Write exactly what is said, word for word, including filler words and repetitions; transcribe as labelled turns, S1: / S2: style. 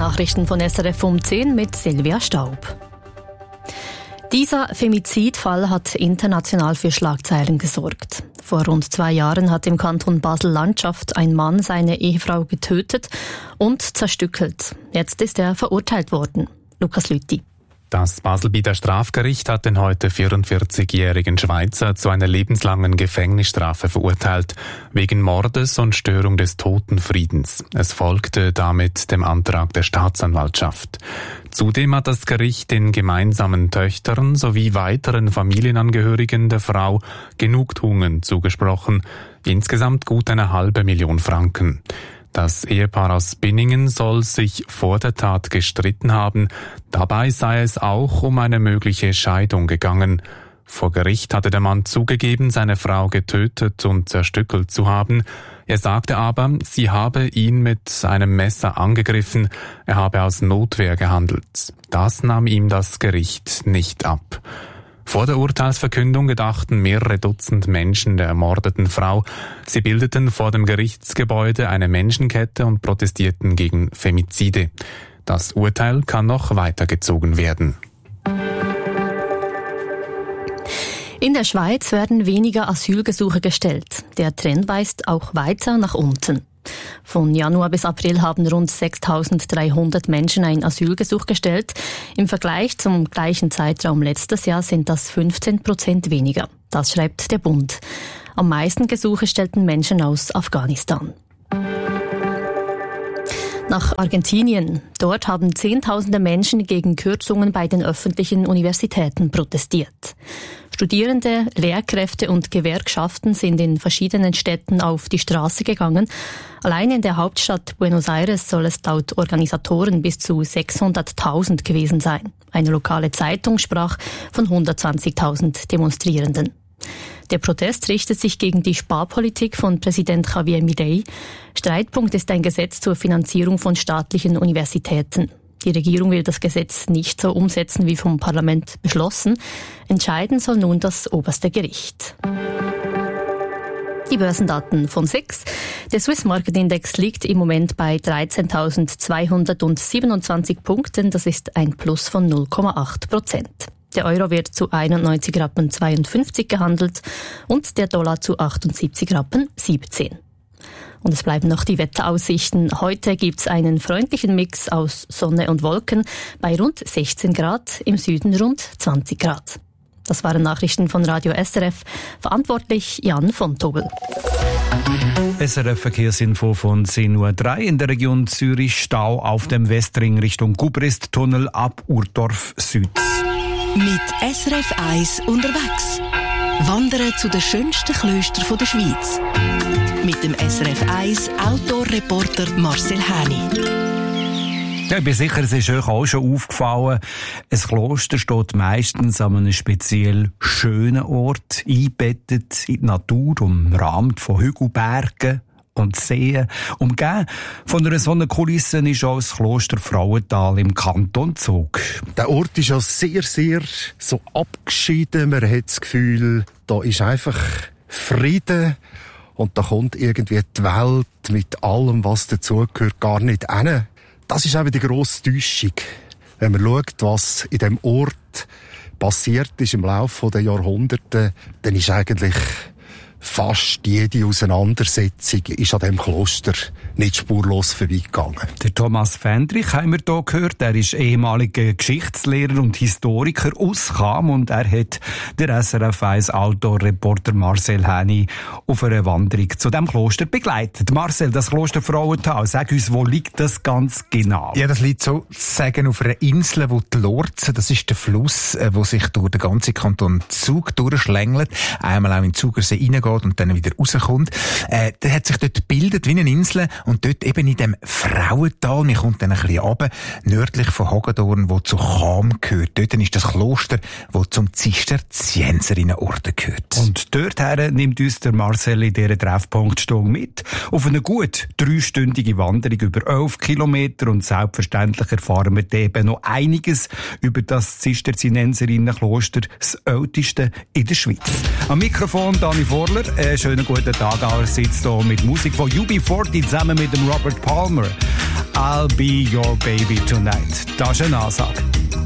S1: Nachrichten von S R F um zehn mit Silvia Staub. Dieser Femizidfall hat international für Schlagzeilen gesorgt. Vor rund zwei Jahren hat im Kanton Basel-Landschaft ein Mann seine Ehefrau getötet und zerstückelt. Jetzt ist er verurteilt worden. Lukas Lüthi.
S2: Das Baselbieter Strafgericht hat den heute vierundvierzigjährigen Schweizer zu einer lebenslangen Gefängnisstrafe verurteilt, wegen Mordes und Störung des Totenfriedens. Es folgte damit dem Antrag der Staatsanwaltschaft. Zudem hat das Gericht den gemeinsamen Töchtern sowie weiteren Familienangehörigen der Frau Genugtuungen zugesprochen, insgesamt gut eine halbe Million Franken. Das Ehepaar aus Binningen soll sich vor der Tat gestritten haben. Dabei sei es auch um eine mögliche Scheidung gegangen. Vor Gericht hatte der Mann zugegeben, seine Frau getötet und zerstückelt zu haben. Er sagte aber, sie habe ihn mit einem Messer angegriffen, er habe aus Notwehr gehandelt. Das nahm ihm das Gericht nicht ab. Vor der Urteilsverkündung gedachten mehrere Dutzend Menschen der ermordeten Frau. Sie bildeten vor dem Gerichtsgebäude eine Menschenkette und protestierten gegen Femizide. Das Urteil kann noch weitergezogen werden.
S1: In der Schweiz werden weniger Asylgesuche gestellt. Der Trend weist auch weiter nach unten. Von Januar bis April haben rund sechstausenddreihundert Menschen ein Asylgesuch gestellt. Im Vergleich zum gleichen Zeitraum letztes Jahr sind das fünfzehn Prozent weniger. Das schreibt der Bund. Am meisten Gesuche stellten Menschen aus Afghanistan. Nach Argentinien. Dort haben Zehntausende Menschen gegen Kürzungen bei den öffentlichen Universitäten protestiert. Studierende, Lehrkräfte und Gewerkschaften sind in verschiedenen Städten auf die Straße gegangen. Allein in der Hauptstadt Buenos Aires soll es laut Organisatoren bis zu sechshunderttausend gewesen sein. Eine lokale Zeitung sprach von hundertzwanzigtausend Demonstrierenden. Der Protest richtet sich gegen die Sparpolitik von Präsident Javier Milei. Streitpunkt ist ein Gesetz zur Finanzierung von staatlichen Universitäten. Die Regierung will das Gesetz nicht so umsetzen wie vom Parlament beschlossen. Entscheiden soll nun das oberste Gericht. Die Börsendaten von S I X. Der Swiss Market Index liegt im Moment bei dreizehntausendzweihundertsiebenundzwanzig Punkten. Das ist ein Plus von null Komma acht Prozent. Der Euro wird zu einundneunzig Rappen zweiundfünfzig gehandelt und der Dollar zu achtundsiebzig Rappen siebzehn. Und es bleiben noch die Wetteraussichten. Heute gibt's einen freundlichen Mix aus Sonne und Wolken bei rund sechzehn Grad, im Süden rund zwanzig Grad. Das waren Nachrichten von Radio S R F. Verantwortlich Jan von Tobel.
S3: S R F-Verkehrsinfo von zehn Uhr drei. In der Region Zürich Stau auf dem Westring Richtung Gubrist-Tunnel ab Urdorf Süd.
S4: Mit S R F eins unterwegs. Wandern zu den schönsten Klöstern der Schweiz. Mit dem S R F eins Outdoor-Reporter Marcel Häni.
S3: Ja, ich bin sicher, es ist euch auch schon aufgefallen. Ein Kloster steht meistens an einem speziell schönen Ort, eingebettet in die Natur, umrahmt von Hügelbergen und Seen. Umgeben von einer solchen Kulisse ist auch das Kloster Frauental im Kanton Zug.
S5: Der Ort ist ja sehr, sehr so abgeschieden. Man hat das Gefühl, da ist einfach Frieden. Und da kommt irgendwie die Welt mit allem, was dazugehört, gar nicht hin. Das ist eben die grosse Täuschung. Wenn man schaut, was in diesem Ort passiert ist im Laufe der Jahrhunderte, dann ist eigentlich fast jede Auseinandersetzung ist an diesem Kloster nicht spurlos vorbeigegangen.
S3: Der Thomas Fendrich haben wir hier gehört. Er ist ehemaliger Geschichtslehrer und Historiker aus Cham und er hat der S R F eins Outdoor-Reporter Marcel Häni auf einer Wanderung zu diesem Kloster begleitet. Marcel, das Kloster Frauental, sag uns, wo liegt das ganz genau?
S6: Ja, das liegt sozusagen auf einer Insel, wo die Lorze, das ist der Fluss, wo sich durch den ganzen Kanton Zug durchschlängelt, einmal auch in den Zugersee reingeht und dann wieder rauskommt. Äh, der hat sich dort gebildet wie eine Insel und dort eben in dem Frauental, man kommt dann ein bisschen runter, nördlich von Hagedorn, wo zu Cham gehört. Dort ist das Kloster, wo zum Zisterzienserinnenorden gehört.
S3: Und dorthin nimmt uns der Marcel in dieser Treffpunktstunde mit auf eine gut dreistündige Wanderung über elf Kilometer und selbstverständlich erfahren wir eben noch einiges über das Zisterzienserinnenkloster, das älteste in der Schweiz. Am Mikrofon Dani Vorler. Einen schönen guten Tag allerseits hier mit Musik von U B vierzig zusammen mit dem Robert Palmer. I'll be your baby tonight. Das ist eine Ansage.